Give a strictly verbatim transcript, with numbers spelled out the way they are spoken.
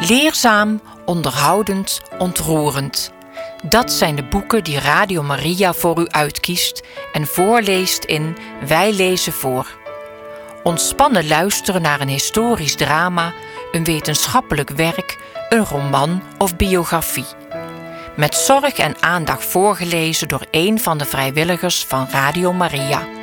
Leerzaam, onderhoudend, ontroerend. Dat zijn de boeken die Radio Maria voor u uitkiest en voorleest in Wij lezen voor. Ontspannen luisteren naar een historisch drama, een wetenschappelijk werk, een roman of biografie. Met zorg en aandacht voorgelezen door een van de vrijwilligers van Radio Maria.